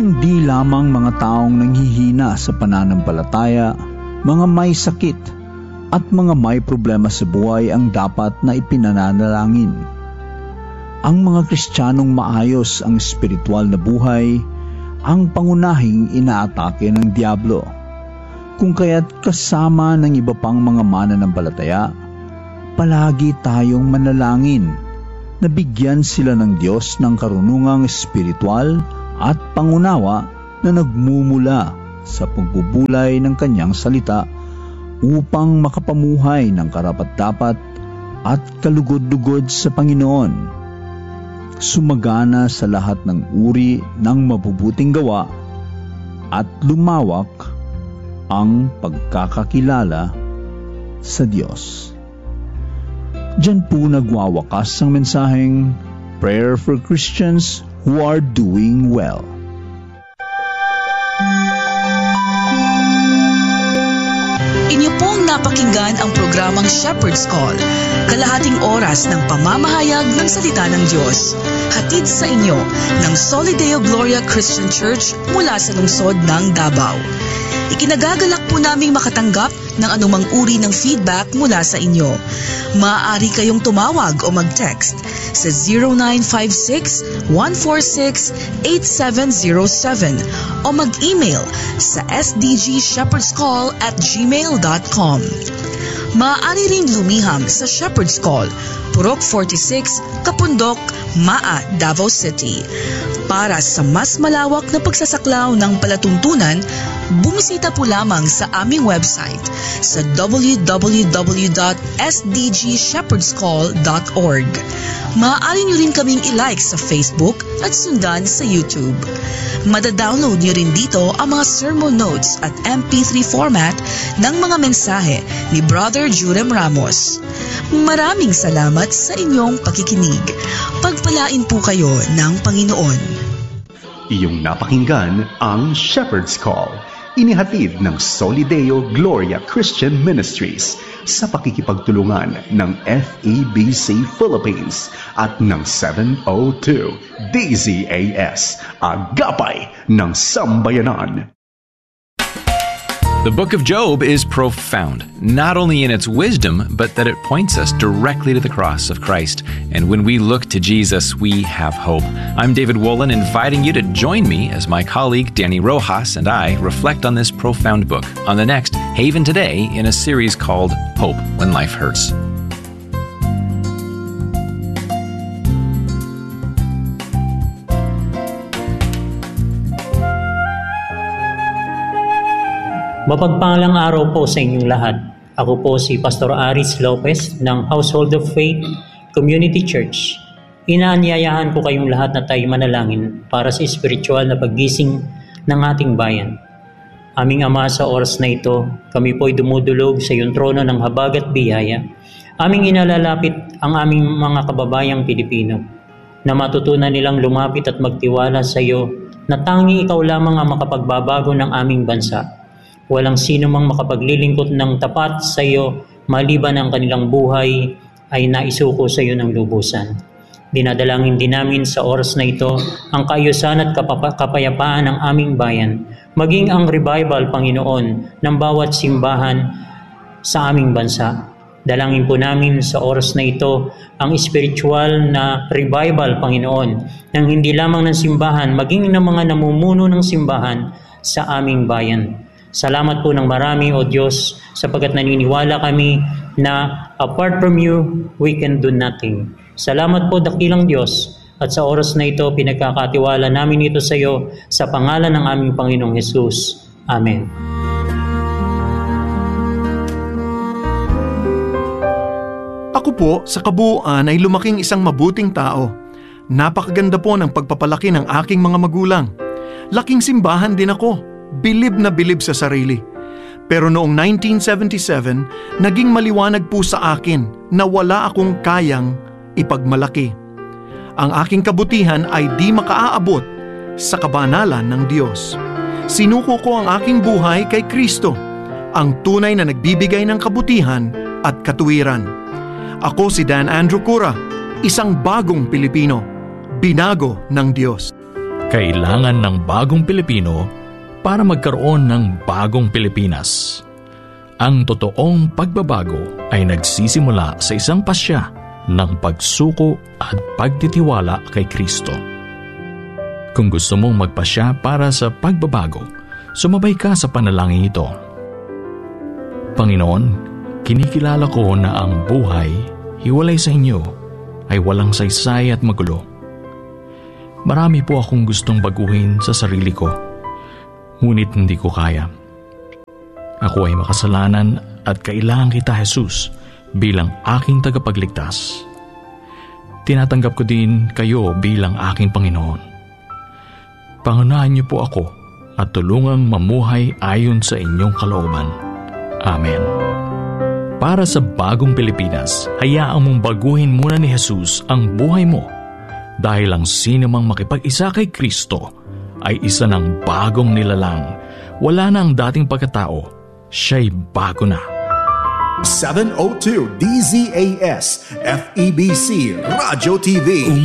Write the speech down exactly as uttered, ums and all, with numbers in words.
hindi lamang mga taong nanghihina sa pananampalataya, mga may sakit, at mga may problema sa buhay ang dapat na ipinananalangin. Ang mga Kristiyanong maayos ang espiritual na buhay, ang pangunahing inaatake ng Diablo. Kung kaya't kasama ng iba pang mga mananampalataya, palagi tayong manalangin na bigyan sila ng Diyos ng karunungang espiritual at pangunawa na nagmumula sa pagbubulay ng kanyang salita upang makapamuhay ng karapat-dapat at kalugod-lugod sa Panginoon. Sumagana sa lahat ng uri ng mabubuting gawa at lumawak ang pagkakakilala sa Diyos. Diyan po nagwawakas ang mensaheng Prayer for Christians who are doing well. Inyo pong napakinggan ang programang Shepherd's Call, kalahating oras ng pamamahayag ng salita ng Diyos. Hatid sa inyo ng Solideo Gloria Christian Church mula sa lungsod ng Davao. Ikinagagalak po naming makatanggap ng anumang uri ng feedback mula sa inyo. Maaari kayong tumawag o mag-text sa zero nine five six, one four six, eight seven zero seven o mag-email sa s d g shepherds call at gmail dot com. Maaari ring lumiham sa Shepherd's Call, Purok forty-six, Kapundok, Maa, Davao City. Para sa mas malawak na pagsasaklaw ng palatuntunan, bumisita po lamang sa aming website sa w w w dot s d g shepherds call dot org. Maaari nyo rin kaming i-like sa Facebook at sundan sa YouTube. Madadownload nyo rin dito ang mga sermon notes at M P three format ng mga mensahe ni Brother Jurem Ramos. Maraming salamat sa inyong pakikinig. Pagpalain po kayo ng Panginoon. Iyong napakinggan ang Shepherd's Call, inihatid ng Solideo Gloria Christian Ministries sa pakikipagtulungan ng F E B C Philippines at ng seven oh two D Z A S, Agapay ng Sambayanan. The book of Job is profound, not only in its wisdom, but that it points us directly to the cross of Christ. And when we look to Jesus, we have hope. I'm David Wolin, inviting you to join me as my colleague Danny Rojas and I reflect on this profound book on the next Haven Today in a series called Hope When Life Hurts. Mapagpalang araw po sa inyong lahat. Ako po si Pastor Aris Lopez ng Household of Faith Community Church. Inaanyayahan ko kayong lahat na tayo manalangin para sa espiritual na paggising ng ating bayan. Aming Ama, sa oras na ito, kami po'y dumudulog sa iyong trono ng habag at biyaya. Aming inalalapit ang aming mga kababayang Pilipino na matutunan nilang lumapit at magtiwala sa iyo na tanging ikaw lamang ang makapagbabago ng aming bansa. Walang sino mang makapaglilingkod ng tapat sa iyo maliban ang kanilang buhay ay naisuko sa iyo ng lubusan. Dinadalangin din namin sa oras na ito ang kaayusan at kapapa- kapayapaan ng aming bayan, maging ang revival, Panginoon, ng bawat simbahan sa aming bansa. Dalangin po namin sa oras na ito ang spiritual na revival, Panginoon, ng hindi lamang ng simbahan, maging ng mga namumuno ng simbahan sa aming bayan. Salamat po ng marami, O Diyos, sapagkat naniniwala kami na apart from you, we can do nothing. Salamat po, dakilang Diyos, at sa oras na ito, pinagkakatiwala namin ito sa iyo sa pangalan ng aming Panginoong Hesus. Amen. Ako po, sa kabuuan ay lumaking isang mabuting tao. Napakaganda po ng pagpapalaki ng aking mga magulang. Laking simbahan din ako. Bilib na bilib sa sarili. Pero noong nineteen seventy-seven, naging maliwanag po sa akin na wala akong kayang ipagmalaki. Ang aking kabutihan ay di makaaabot sa kabanalan ng Diyos. Sinuko ko ang aking buhay kay Kristo, ang tunay na nagbibigay ng kabutihan at katuwiran. Ako si Dan Andrew Cura, isang bagong Pilipino, binago ng Diyos. Kailangan ng bagong Pilipino para magkaroon ng bagong Pilipinas. Ang totoong pagbabago ay nagsisimula sa isang pasya ng pagsuko at pagtitiwala kay Kristo. Kung gusto mong magpasya para sa pagbabago, sumabay ka sa panalangin ito. Panginoon, kinikilala ko na ang buhay, hiwalay sa inyo, ay walang saysay at magulo. Marami po akong gustong baguhin sa sarili ko, ngunit hindi ko kaya. Ako ay makasalanan at kailangan kita, Jesus, bilang aking tagapagligtas. Tinatanggap ko din kayo bilang aking Panginoon. Pangunahan niyo po ako at tulungang mamuhay ayon sa inyong kalooban. Amen. Para sa bagong Pilipinas, hayaan mong baguhin muna ni Jesus ang buhay mo dahil ang sino mang makipag-isa kay Kristo ay isa ng bagong nilalang. Wala na ang dating pagkatao, siya'y bago na. seven oh two D Z A S F E B C Radio T V